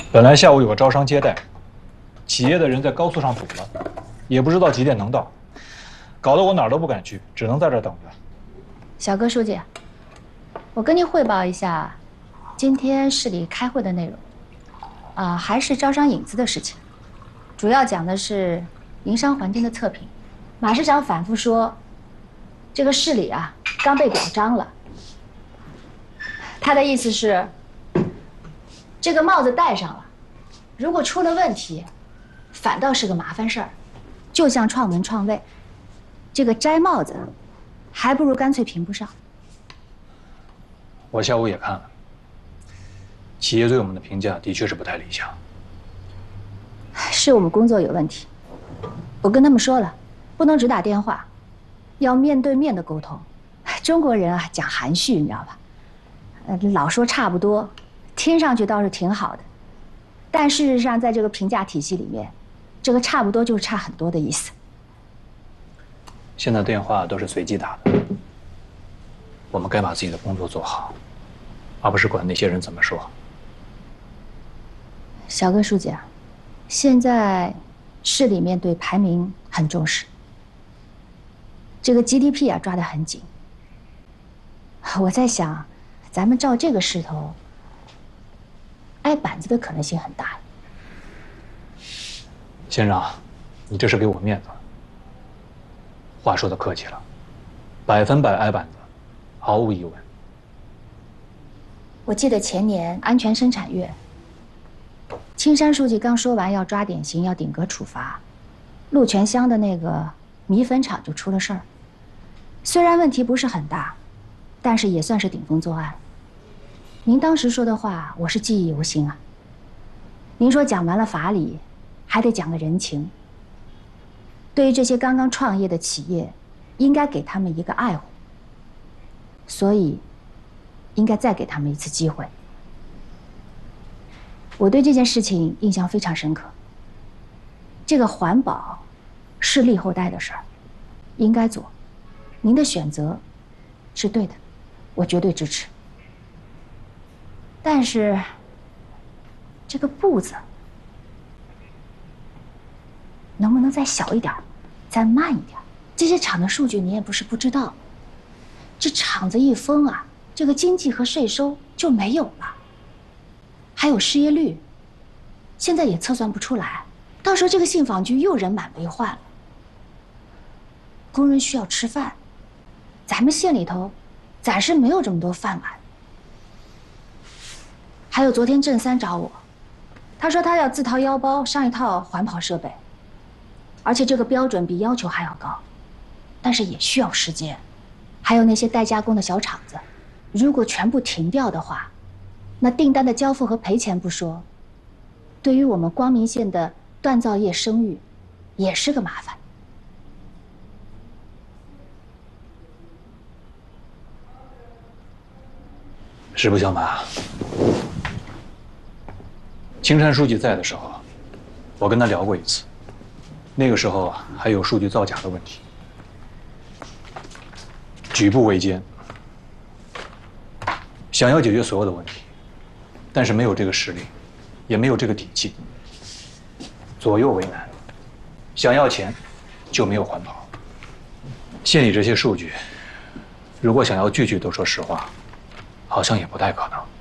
本来下午有个招商接待，企业的人在高速上堵了，也不知道几点能到，搞得我哪儿都不敢去，只能在这儿等着。 小哥书记，我跟您汇报一下今天市里开会的内容。还是招商引资的事情，主要讲的是营商环境的测评。马市长反复说，这个市里啊刚被表彰了。他的意思是，这个帽子戴上了，如果出了问题，反倒是个麻烦事儿。就像创文创卫，这个摘帽子，还不如干脆评不上。 我下午也看了，企业对我们的评价的确是不太理想。 是我们工作有问题，我跟他们说了，不能只打电话，要面对面的沟通。中国人啊讲含蓄，你知道吧？老说差不多，听上去倒是挺好的，但事实上在这个评价体系里面，这个差不多就是差很多的意思。 现在电话都是随机打的，我们该把自己的工作做好，而不是管那些人怎么说。 小哥书记啊，现在市里面对排名很重视，这个 GDP 啊抓得很紧。我在想，咱们照这个势头，挨板子的可能性很大。 先生，你这是给我面子。话说的客气了，100%挨板子，毫无疑问。 我记得前年安全生产月，青山书记刚说完要抓典型，要顶格处罚，鹿泉乡的那个米粉厂就出了事儿。虽然问题不是很大，但是也算是顶风作案。您当时说的话，我是记忆犹新啊。您说讲完了法理，还得讲个人情。对于这些刚刚创业的企业，应该给他们一个爱护，所以应该再给他们一次机会。我对这件事情印象非常深刻。这个环保是立后代的事儿，应该做。您的选择是对的，我绝对支持。但是这个步子能不能再小一点，再慢一点？这些厂的数据你也不是不知道，这厂子一封啊，这个经济和税收就没有了。还有失业率，现在也测算不出来，到时候这个信访局又人满为患了。工人需要吃饭，咱们县里头暂时没有这么多饭碗。还有昨天郑三找我，他说他要自掏腰包上一套环保设备，而且这个标准比要求还要高，但是也需要时间。还有那些代加工的小厂子，如果全部停掉的话，那订单的交付和赔钱不说，对于我们光明县的锻造业声誉也是个麻烦。 实不相瞒，青山书记在的时候，我跟他聊过一次，那个时候还有数据造假的问题，举步维艰，想要解决所有的问题，但是没有这个实力，也没有这个底气，左右为难。想要钱，就没有环保。县里这些数据，如果想要句句都说实话，好像也不太可能。